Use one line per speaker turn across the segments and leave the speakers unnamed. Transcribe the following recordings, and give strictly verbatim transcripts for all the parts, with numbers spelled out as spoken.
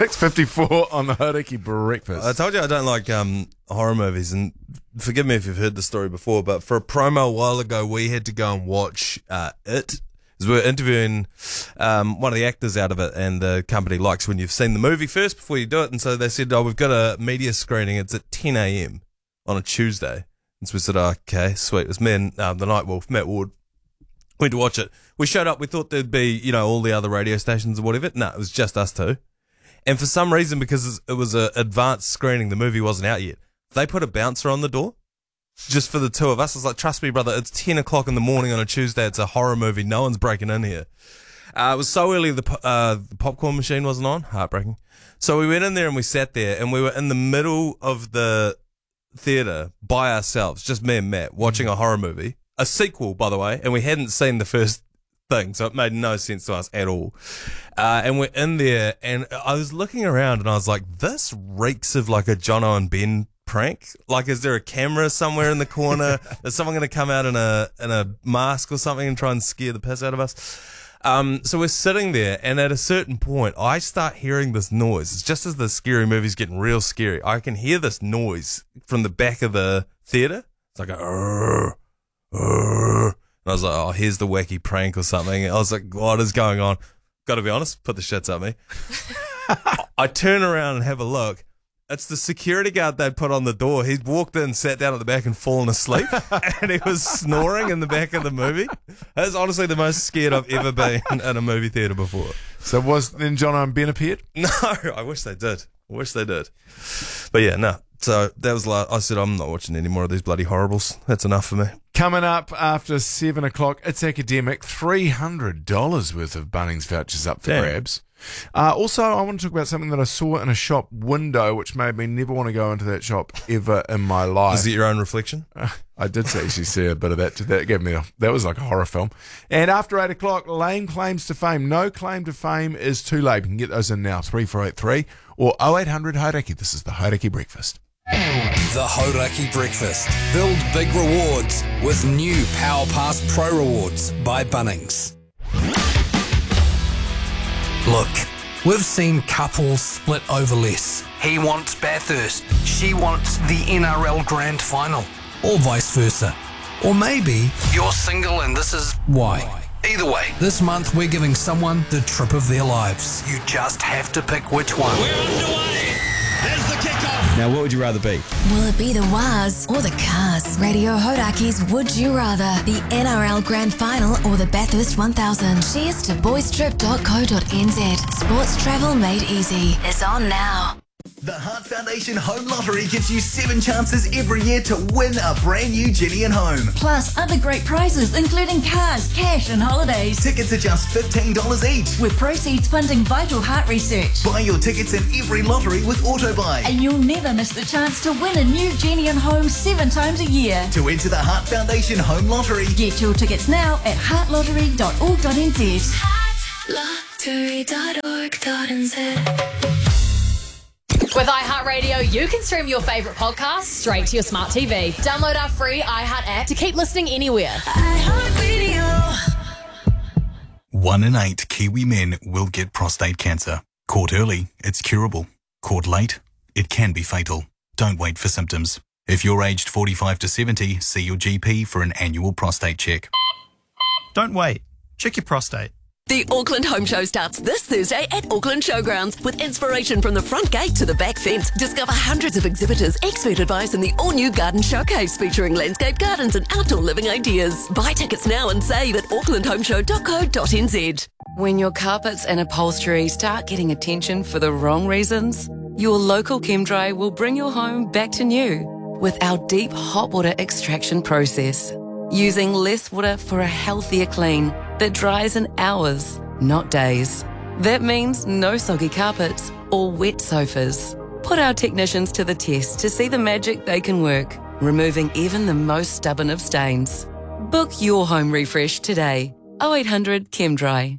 six fifty-four on the Hauraki Breakfast.
I told you I don't like um, horror movies, and forgive me if you've heard the story before, but for a promo a while ago, we had to go and watch uh, It. We were interviewing um, one of the actors out of it, and the company likes when you've seen the movie first before you do it, and so they said, oh, we've got a media screening. It's at ten a.m. on a Tuesday. And so we said, oh, okay, sweet. It was me and um, the Night Wolf, Matt Ward. Went to watch it. We showed up. We thought there'd be, you know, all the other radio stations or whatever. No, it was just us two. And for some reason, because it was an advanced screening, the movie wasn't out yet. They put a bouncer on the door just for the two of us. It's like, trust me, brother, it's ten o'clock in the morning on a Tuesday. It's a horror movie. No one's breaking in here. Uh, it was so early, the, uh, the popcorn machine wasn't on. Heartbreaking. So we went in there and we sat there, and we were in the middle of the theatre by ourselves, just me and Matt, watching a horror movie. A sequel, by the way, and we hadn't seen the first thing, so it made no sense to us at all. Uh, and we're in there, and I was looking around, and I was like, this reeks of like a Jono and Ben prank. Like, is there a camera somewhere in the corner? Is someone going to come out in a in a mask or something and try and scare the piss out of us? Um, so we're sitting there, and at a certain point, I start hearing this noise. It's just as the scary movie's getting real scary. I can hear this noise from the back of the theatre. It's like a... Arr, arr. And I was like, oh, here's the wacky prank or something. I was like, what is going on? Got to be honest, put the shits at me. I turn around and have a look. It's the security guard they'd put on the door. He'd walked in, sat down at the back and fallen asleep, and he was snoring in the back of the movie. That's honestly the most scared I've ever been in a movie theatre before.
So was then Jono and Ben appeared?
No, I wish they did. I wish they did. But yeah, no. So that was like, I said, I'm not watching any more of these bloody horribles. That's enough for me.
Coming up after seven o'clock, it's academic. three hundred dollars worth of Bunnings vouchers up for
Damn.
grabs. Uh, also, I want to talk about something that I saw in a shop window, which made me never want to go into that shop ever in my life.
Is it your own reflection?
Uh, I did actually see a bit of that. That gave me a, that was like a horror film. And after eight o'clock, lame claims to fame. No claim to fame is too late. You can get those in now. Three four eight three or oh eight hundred Hauraki. This is the Hauraki Breakfast.
The Hauraki Breakfast. Build big rewards with new Power Pass Pro Rewards by Bunnings. Look, we've seen couples split over less. He wants Bathurst, she wants the N R L Grand Final, or vice versa. Or maybe you're single and this is why. Either way, this month we're giving someone the trip of their lives. You just have to pick which one.
We're underway. There's the kickoff.
Now, what would you rather be?
Will it be the Waz or the Cars? Radio Hauraki's Would You Rather, the N R L Grand Final or the Bathurst one thousand. Cheers to boys trip dot co dot n z. Sports travel made easy is on now.
The Heart Foundation Home Lottery gives you seven chances every year to win a brand new Jenny and Home.
Plus other great prizes, including cars, cash and holidays.
Tickets are just fifteen dollars each.
With proceeds funding vital heart research.
Buy your tickets in every lottery with AutoBuy.
And you'll never miss the chance to win a new Jenny and Home seven times a year.
To enter the Heart Foundation Home Lottery,
get your tickets now at heart lottery dot org dot n z.
heart lottery dot org dot n z.
With iHeartRadio, you can stream your favourite podcasts straight to your smart T V. Download our free iHeart app to keep listening anywhere.
iHeartRadio.
One in eight Kiwi men will get prostate cancer. Caught early, it's curable. Caught late, it can be fatal. Don't wait for symptoms. If you're aged forty-five to seventy, see your G P for an annual prostate check.
Don't wait. Check your prostate.
The Auckland Home Show starts this Thursday at Auckland Showgrounds with inspiration from the front gate to the back fence. Discover hundreds of exhibitors, expert advice and the all-new garden showcase featuring landscape gardens and outdoor living ideas. Buy tickets now and save at auckland home show dot co dot n z.
When your carpets and upholstery start getting attention for the wrong reasons, your local ChemDry will bring your home back to new with our deep hot water extraction process. Using less water for a healthier clean that dries in hours, not days. That means no soggy carpets or wet sofas. Put our technicians to the test to see the magic they can work, removing even the most stubborn of stains. Book your home refresh today. oh eight hundred ChemDry.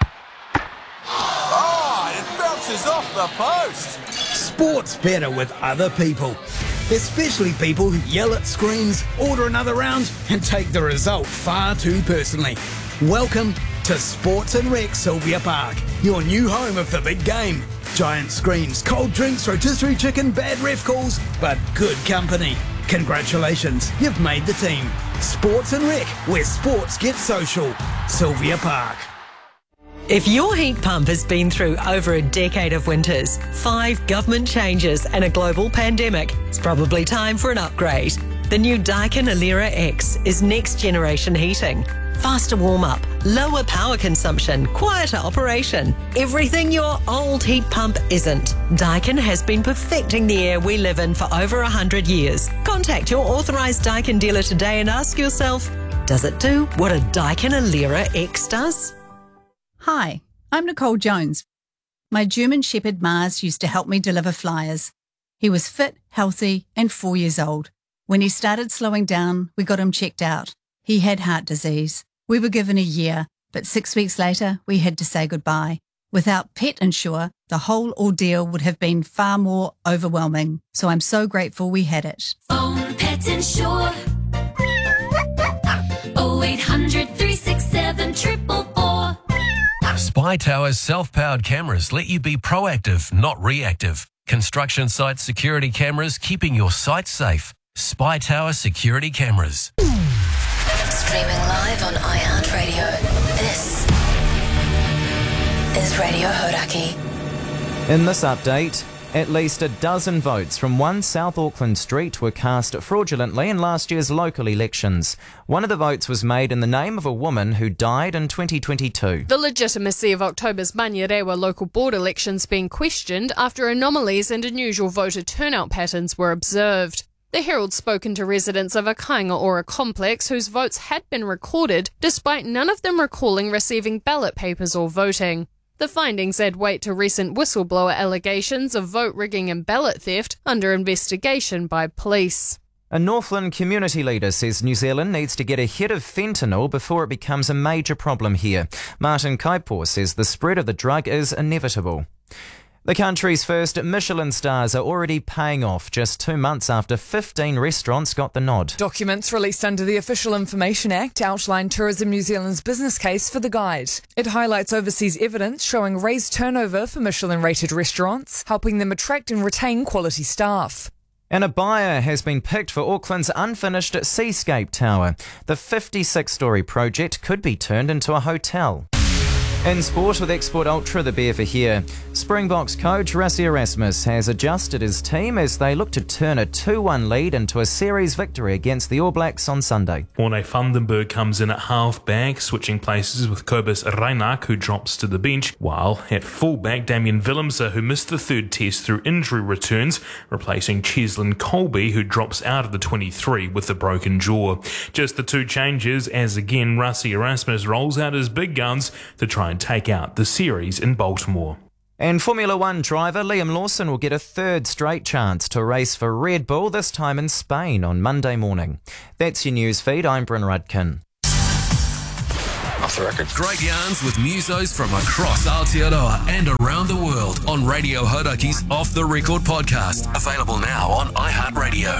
Oh, it bounces off the post.
Sport's better with other people. Especially people who yell at screens, order another round, and take the result far too personally. Welcome to Sports and Rec Sylvia Park, your new home of the big game. giant screens, cold drinks, rotisserie chicken, bad ref calls, but good company. Congratulations, you've made the team. Sports and Rec, where sports get social. Sylvia Park.
If your heat pump has been through over a decade of winters, five government changes and a global pandemic, it's probably time for an upgrade. The new Daikin Alera X is next generation heating. Faster warm-up, lower power consumption, quieter operation. Everything your old heat pump isn't. Daikin has been perfecting the air we live in for over one hundred years. Contact your authorised Daikin dealer today and ask yourself, does it do what a Daikin Alera X does?
Hi, I'm Nicole Jones. My German Shepherd Mars used to help me deliver flyers. He was fit, healthy, and four years old. When he started slowing down, we got him checked out. He had heart disease. We were given a year, but six weeks later, we had to say goodbye. Without Pet Insure, the whole ordeal would have been far more overwhelming. So I'm so grateful we had it.
Phone Pet Insure. oh eight hundred, three six seven, four four four.
Spy Tower's self-powered cameras let you be proactive, not reactive. Construction site security cameras keeping your site safe. Spy Tower security cameras.
Streaming live on iHeartRadio. This is Radio Hodaki.
In this update, at least a dozen votes from one South Auckland street were cast fraudulently in last year's local elections. One of the votes was made in the name of a woman who died in twenty twenty-two.
The legitimacy of October's Manurewa local board elections being questioned after anomalies and unusual voter turnout patterns were observed. The Herald spoken to residents of a Kainga Ora complex whose votes had been recorded, despite none of them recalling receiving ballot papers or voting. The findings add weight to recent whistleblower allegations of vote rigging and ballot theft under investigation by police.
A Northland community leader says New Zealand needs to get ahead of fentanyl before it becomes a major problem here. Martin Kaipor says the spread of the drug is inevitable. The country's first Michelin stars are already paying off just two months after fifteen restaurants got the nod.
Documents released under the Official Information Act outline Tourism New Zealand's business case for the guide. It highlights overseas evidence showing raised turnover for Michelin-rated restaurants, helping them attract and retain quality staff.
And a buyer has been picked for Auckland's unfinished Seascape Tower. The fifty-six storey project could be turned into a hotel. In sport with Export Ultra, the beer for here. Springboks coach Rassie Erasmus has adjusted his team as they look to turn a two one lead into a series victory against the All Blacks on Sunday.
Orne Vandenberg comes in at half-back, switching places with Kobus Reinach, who drops to the bench, while at full-back, Damien Willemse, who missed the third test through injury returns, replacing Cheslin Colby, who drops out of the twenty-three with a broken jaw. Just the two changes as again Rassie Erasmus rolls out his big guns to try and take out the series in Baltimore.
And Formula One driver Liam Lawson will get a third straight chance to race for Red Bull, this time in Spain on Monday morning. That's your news feed. I'm Bryn Rudkin.
Off the record. Great yarns with musos from across Aotearoa and around the world on Radio Hodaki's Off the Record podcast. Available now on iHeartRadio.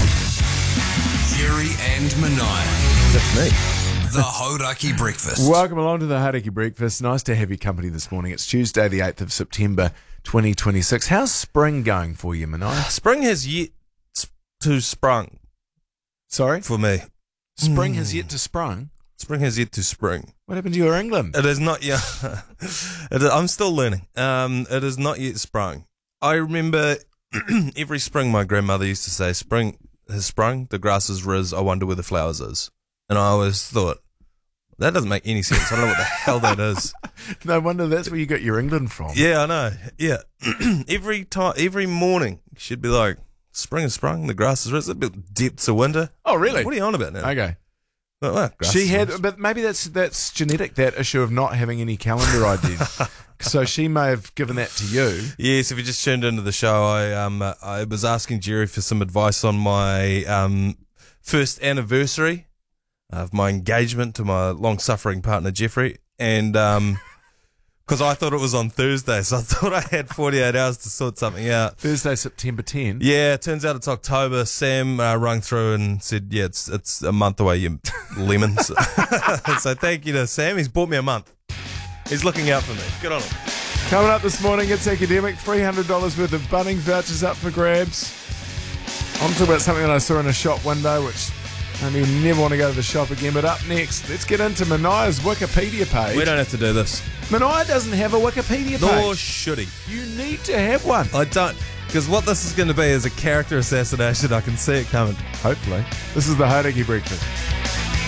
Jerry and Manaya.
That's me.
The Hodaki Breakfast.
Welcome along to the Hodaki Breakfast. Nice to have your company this morning. It's Tuesday, the eighth of September, twenty twenty-six. How's spring going for you, Manaya?
Spring has yet to sprung.
Sorry?
For me.
Spring
mm.
has yet to sprung?
Spring has yet to spring.
What happened to your England?
It is not yet. it is, I'm still learning. Um, it is not yet sprung. I remember every spring my grandmother used to say, spring has sprung, the grass is riz, I wonder where the flowers is. And I always thought, that doesn't make any sense. I don't know what the hell that is.
No wonder that's where you got your England from.
Yeah, I know. Yeah. every time, every morning, she'd be like, spring has sprung, the grass is risen, depths of winter.
Oh, really?
What are you on about now?
Okay.
Well, well,
she had, but maybe that's that's genetic, that issue of not having any calendar ideas. So she may have given that to you.
Yes, if you just tuned into the show, I um uh, I was asking Jerry for some advice on my um first anniversary of my engagement to my long-suffering partner Jeffrey, and um because I thought it was on Thursday, so I thought I had forty-eight hours to sort something out.
Thursday, September tenth.
Yeah, it turns out it's October. Sam uh, rung through and said, yeah, it's it's a month away, you lemons. So thank you to Sam. He's bought me a month. He's looking out for me. Good on him.
Coming up this morning, it's academic. three hundred dollars worth of Bunnings vouchers up for grabs. I'm talking about something that I saw in a shop window, which I mean, never want to go to the shop again. But up next, let's get into Manaya's Wikipedia page.
We don't have to do this.
Manaya doesn't have a Wikipedia page.
Nor should he.
You need to have one.
I don't. Because what this is going to be is a character assassination. I can see it coming.
Hopefully. This is the Hauraki Breakfast.